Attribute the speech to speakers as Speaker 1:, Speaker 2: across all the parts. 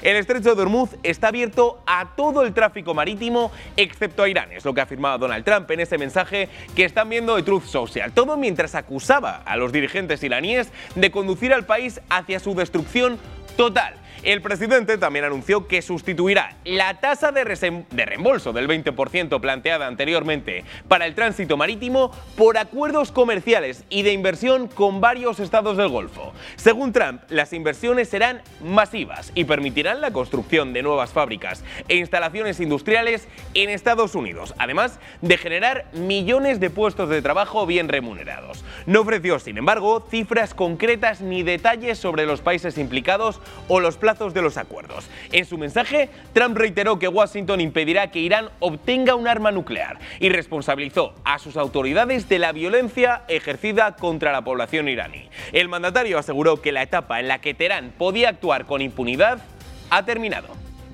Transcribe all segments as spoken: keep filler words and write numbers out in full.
Speaker 1: El estrecho de Hormuz está abierto a todo el tráfico marítimo excepto a Irán, es lo que afirmaba Donald Trump en ese mensaje que están viendo de Truth Social. Todo mientras acusaba a los dirigentes iraníes de conducir al país hacia su destrucción total. El presidente también anunció que sustituirá la tasa de, de reembolso del veinte por ciento planteada anteriormente para el tránsito marítimo por acuerdos comerciales y de inversión con varios estados del Golfo. Según Trump, las inversiones serán masivas y permitirán la construcción de nuevas fábricas e instalaciones industriales en Estados Unidos, además de generar millones de puestos de trabajo bien remunerados. No ofreció, sin embargo, cifras concretas ni detalles sobre los países implicados o los plazos de los acuerdos. En su mensaje, Trump reiteró que Washington impedirá que Irán obtenga un arma nuclear y responsabilizó a sus autoridades de la violencia ejercida contra la población iraní. El mandatario aseguró que la etapa en la que Teherán podía actuar con impunidad ha terminado.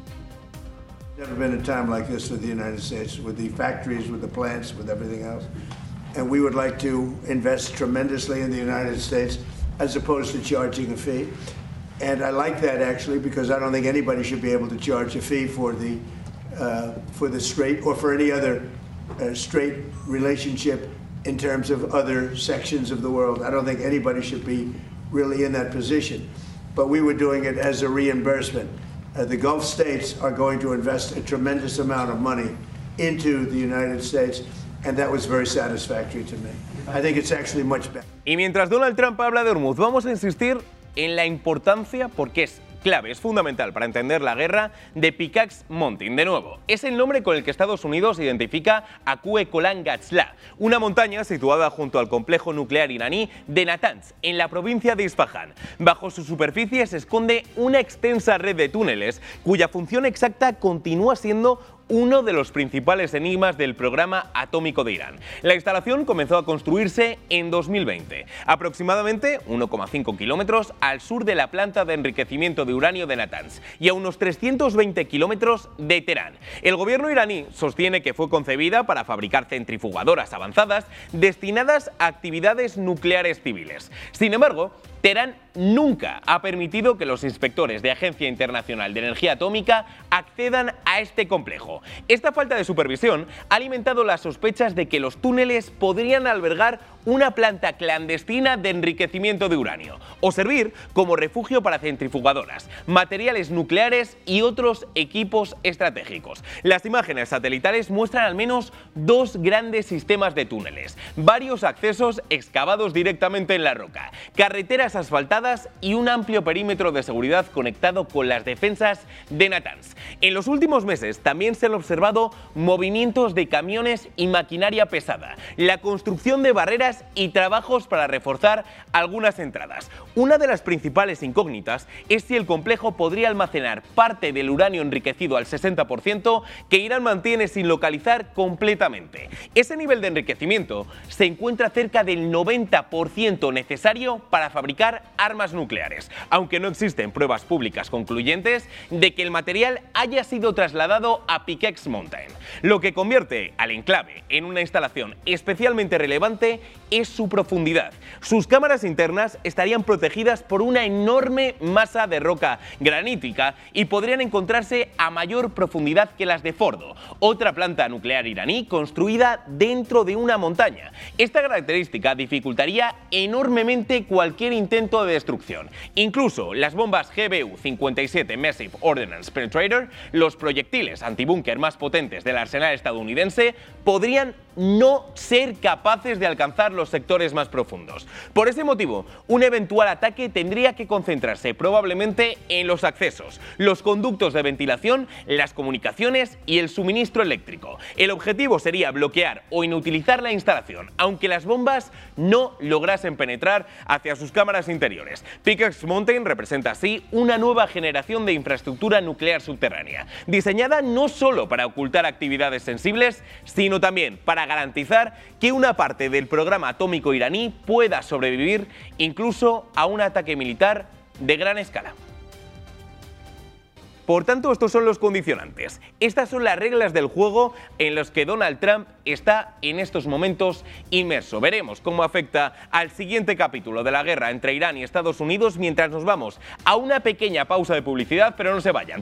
Speaker 2: Never been a time like this with the United States, with the factories, with the plants, with everything else. And we would like to invest tremendously in the United States as opposed to charging a fee. And I like that actually because I don't think anybody should be able to charge a fee for the uh, for the straight or for any other uh, straight relationship in terms of other sections of the world. I don't think anybody should be really in that position. But we were doing it as a reimbursement. Uh, the Gulf states are going to invest a tremendous amount of money into the United States, and that was very satisfactory to me. I think it's actually much better.
Speaker 1: Y mientras Donald Trump habla de Hormuz, vamos a insistir en la importancia, porque es clave, es fundamental para entender la guerra, de Pickaxe Mountain. De nuevo, es el nombre con el que Estados Unidos identifica a Cue Colan Gatzla, una montaña situada junto al complejo nuclear iraní de Natanz, en la provincia de Isfahán. Bajo su superficie se esconde una extensa red de túneles, cuya función exacta continúa siendo uno de los principales enigmas del programa atómico de Irán. La instalación comenzó a construirse en dos mil veinte, aproximadamente uno coma cinco kilómetros al sur de la planta de enriquecimiento de uranio de Natanz y a unos trescientos veinte kilómetros de Teherán. El gobierno iraní sostiene que fue concebida para fabricar centrifugadoras avanzadas destinadas a actividades nucleares civiles. Sin embargo, Teherán nunca ha permitido que los inspectores de Agencia Internacional de Energía Atómica accedan a este complejo. Esta falta de supervisión ha alimentado las sospechas de que los túneles podrían albergar una planta clandestina de enriquecimiento de uranio o servir como refugio para centrifugadoras, materiales nucleares y otros equipos estratégicos. Las imágenes satelitales muestran al menos dos grandes sistemas de túneles, varios accesos excavados directamente en la roca, carreteras asfaltadas y un amplio perímetro de seguridad conectado con las defensas de Natanz. En los últimos meses también se han observado movimientos de camiones y maquinaria pesada, la construcción de barreras y trabajos para reforzar algunas entradas. Una de las principales incógnitas es si el complejo podría almacenar parte del uranio enriquecido al sesenta por ciento que Irán mantiene sin localizar completamente. Ese nivel de enriquecimiento se encuentra cerca del noventa por ciento necesario para fabricar armas nucleares, aunque no existen pruebas públicas concluyentes de que el material haya sido trasladado a Pickaxe Mountain. Lo que convierte al enclave en una instalación especialmente relevante es su profundidad. Sus cámaras internas estarían protegidas por una enorme masa de roca granítica y podrían encontrarse a mayor profundidad que las de Fordo, otra planta nuclear iraní construida dentro de una montaña. Esta característica dificultaría enormemente cualquier intento de destrucción. Incluso las bombas G B U cincuenta y siete Massive Ordnance Penetrator, los proyectiles antibúnker más potentes del arsenal estadounidense, podrían no ser capaces de alcanzar los sectores más profundos. Por ese motivo, un eventual ataque tendría que concentrarse probablemente en los accesos, los conductos de ventilación, las comunicaciones y el suministro eléctrico. El objetivo sería bloquear o inutilizar la instalación, aunque las bombas no lograsen penetrar hacia sus cámaras interiores. Pickaxe Mountain representa así una nueva generación de infraestructura nuclear subterránea, diseñada no solo para ocultar actividades sensibles, sino también para garantizar que una parte del programa atómico iraní pueda sobrevivir incluso a un ataque militar de gran escala. Por tanto, estos son los condicionantes. Estas son las reglas del juego en los que Donald Trump está en estos momentos inmerso. Veremos cómo afecta al siguiente capítulo de la guerra entre Irán y Estados Unidos mientras nos vamos a una pequeña pausa de publicidad, pero no se vayan.